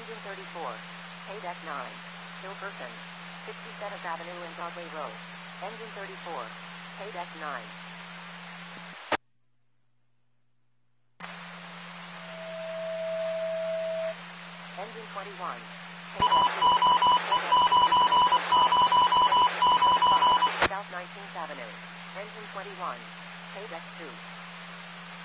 Engine 34. Paydeck 9. Hilkerson. 67th Avenue and Broadway Road. Engine 34. Paydeck 9. Engine 21. Paydeck 2.